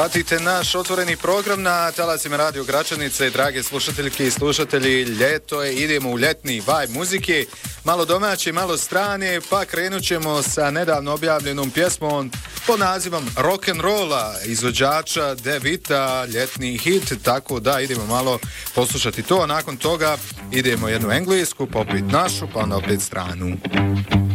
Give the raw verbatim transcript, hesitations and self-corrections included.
Pratite naš otvoreni program na talasima Radio Gračanice, drage slušateljke i slušatelji. Ljeto je, idemo u ljetni vibe muzike, malo domaće, malo strane, pa krenut ćemo sa nedavno objavljenom pjesmom pod nazivom Rock'n'Rolla izvođača Devita, ljetni hit, tako da idemo malo poslušati to, a nakon toga idemo jednu englesku, pa opet našu, pa onda opet stranu.